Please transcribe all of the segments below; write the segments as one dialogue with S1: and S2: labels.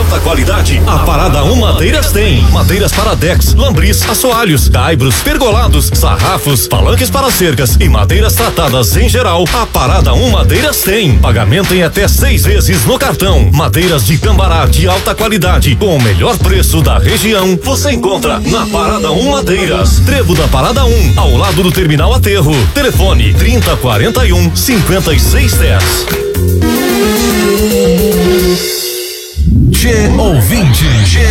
S1: alta qualidade, a Parada 1 Madeiras tem. Madeiras para decks, lambris, assoalhos, caibros, pergolados, sarrafos, palanques para cercas e madeiras tratadas em geral, a Parada 1 Madeiras tem. Pagamento em até 6 vezes no cartão. Madeiras de Cambará de alta qualidade, com o melhor preço da região, você encontra na Parada 1 Madeiras. Trevo da Parada 1, ao lado do Terminal Aterro. Telefone 3041-5610.
S2: Tchê Ouvinte.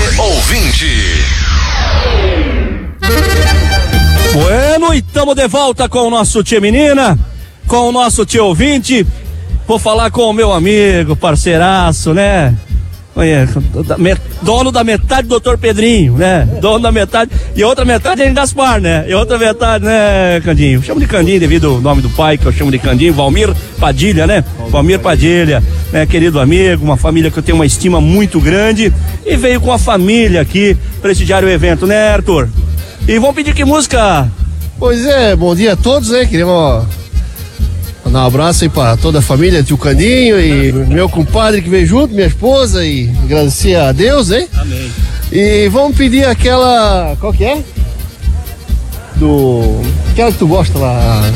S3: Bueno, e estamos de volta com o nosso Tchê Menina, com o nosso Tchê Ouvinte. Vou falar com o meu amigo, parceiraço, né? Dono da metade do Dr. Pedrinho, né? Dono da metade. E a outra metade é em Gaspar, né? E a outra metade, né, Candinho? Chamo de Candinho devido ao nome do pai, que eu chamo de Candinho, Valmir Padilha, né? Valmir Padilha, né? Querido amigo, uma família que eu tenho uma estima muito grande. E veio com a família aqui prestigiar o evento, né, Arthur? E vamos pedir que música?
S4: Pois é, bom dia a todos, né? Queremos mandar um abraço aí pra toda a família, tio Candinho e meu compadre que veio junto, minha esposa, e agradecer a Deus, hein?
S3: Amém.
S4: E vamos pedir aquela, qual que é? Aquela que tu gosta lá.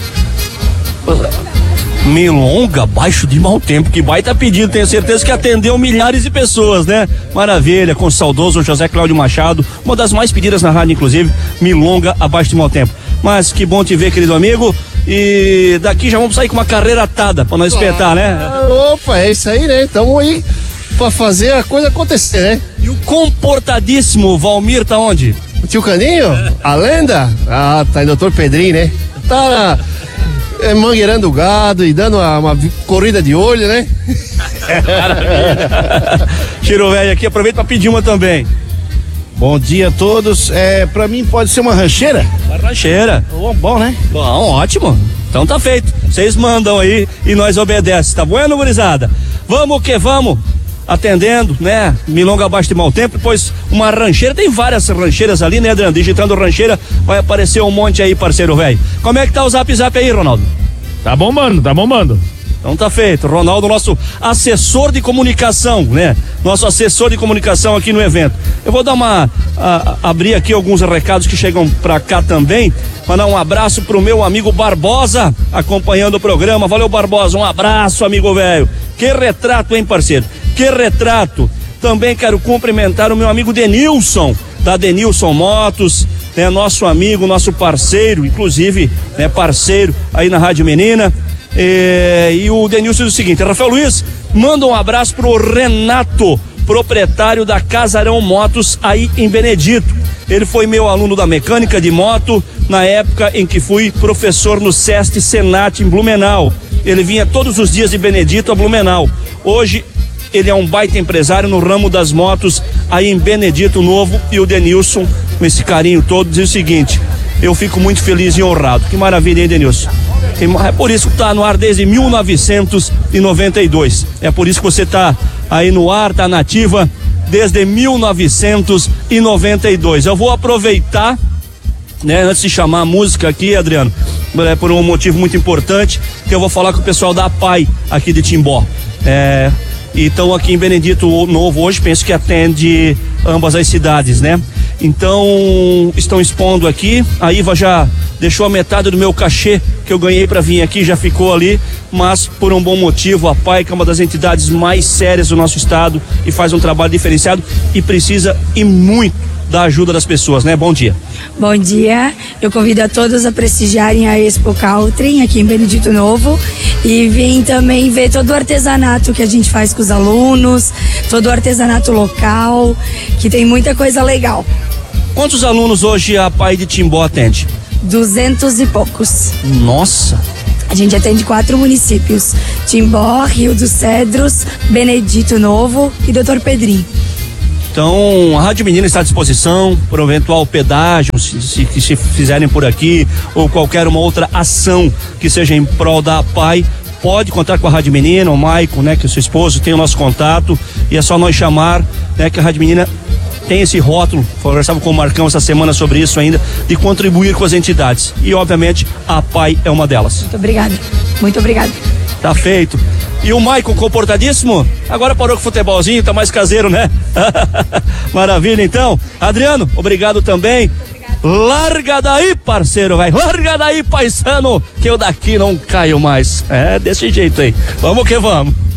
S3: Milonga, baixo de mau tempo, que baita pedido, tenho certeza que atendeu milhares de pessoas, né? Maravilha, com o saudoso José Cláudio Machado, uma das mais pedidas na rádio, inclusive, Milonga, abaixo de mau tempo. Mas que bom te ver, querido amigo, e daqui já vamos sair com uma carreira atada pra nós espetar, né?
S4: Opa, é isso aí, né? Estamos aí pra fazer a coisa acontecer, né?
S3: E o comportadíssimo Valmir tá onde?
S4: O tio Caninho? A lenda? Ah, tá em Dr. Pedrinho, né? Tá mangueirando o gado e dando uma corrida de olho, né?
S3: Maravilha. Tiro velho aqui, aproveita pra pedir uma também.
S5: Bom dia a todos. Pra mim pode ser uma rancheira?
S3: Uma rancheira.
S5: Bom, né?
S3: Bom, ótimo. Então tá feito. Vocês mandam aí e nós obedecemos, tá bueno, gurizada? Vamos que vamos. Atendendo, né? Milonga abaixo de mau tempo, depois uma rancheira, tem várias rancheiras ali, né, Adriano? Digitando rancheira, vai aparecer um monte aí, parceiro velho. Como é que tá o Zap aí, Ronaldo?
S5: Tá bombando.
S3: Então tá feito, Ronaldo, nosso assessor de comunicação, né? Nosso assessor de comunicação aqui no evento. Eu vou dar abrir aqui alguns recados que chegam pra cá também. Mandar um abraço pro meu amigo Barbosa, acompanhando o programa. Valeu, Barbosa, um abraço, amigo velho. Que retrato, hein, parceiro? Que retrato. Também quero cumprimentar o meu amigo Denilson, da Denilson Motos, né? Nosso amigo, nosso parceiro, inclusive, né, parceiro aí na Rádio Menina. E o Denilson diz o seguinte: Rafael Luiz, manda um abraço pro Renato, proprietário da Casarão Motos aí em Benedito. Ele foi meu aluno da mecânica de moto na época em que fui professor no SESC Senat em Blumenau. Ele vinha todos os dias de Benedito a Blumenau. Hoje ele é um baita empresário no ramo das motos aí em Benedito Novo. E o Denilson, com esse carinho todo, diz o seguinte: eu fico muito feliz e honrado. Que maravilha, hein, Denilson? É por isso que tá no ar desde 1992. É por isso que você tá aí no ar, tá nativa desde 1992. Eu vou aproveitar, né, antes de chamar a música aqui, Adriano, por um motivo muito importante, que eu vou falar com o pessoal da APAI aqui de Timbó. E estão aqui em Benedito Novo hoje, penso que atende ambas as cidades, né? Então, estão expondo aqui. A Iva já deixou a metade do meu cachê que eu ganhei para vir aqui, já ficou ali, mas por um bom motivo. A APAI, que é uma das entidades mais sérias do nosso estado e faz um trabalho diferenciado e precisa e muito da ajuda das pessoas, né? Bom dia.
S6: Bom dia, eu convido a todos a prestigiarem a Expo Caltrim aqui em Benedito Novo e vim também ver todo o artesanato que a gente faz com os alunos, todo o artesanato local, que tem muita coisa legal.
S3: Quantos alunos hoje a APAI de Timbó atende?
S6: 200 e poucos.
S3: Nossa!
S6: A gente atende 4 municípios: Timbó, Rio dos Cedros, Benedito Novo e Dr. Pedrinho.
S3: Então, a Rádio Menina está à disposição por um eventual pedágio, que se fizerem por aqui, ou qualquer uma outra ação que seja em prol da APAI. Pode contar com a Rádio Menina, o Maicon, né, que é o seu esposo, tem o nosso contato, e é só nós chamar, né, que a Rádio Menina tem esse rótulo, conversava com o Marcão essa semana sobre isso ainda, de contribuir com as entidades. E, obviamente, a APAI é uma delas.
S6: Muito obrigada. Muito obrigada.
S3: Tá feito. E o Maicon comportadíssimo? Agora parou com o futebolzinho, tá mais caseiro, né? Maravilha, então. Adriano, obrigado também. Larga daí, parceiro, vai. Larga daí, paisano, que eu daqui não caio mais. É desse jeito aí. Vamos que vamos.